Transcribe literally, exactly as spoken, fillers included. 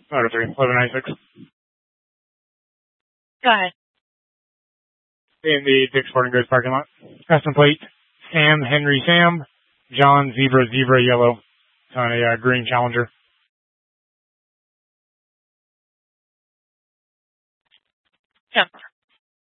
Motor three, eleven ninety-six. Go ahead. In the Dick's Sporting Goods parking lot. Custom plate, Sam Henry Sam, John Zebra Zebra Yellow. It's on a uh, green Challenger. Jumper.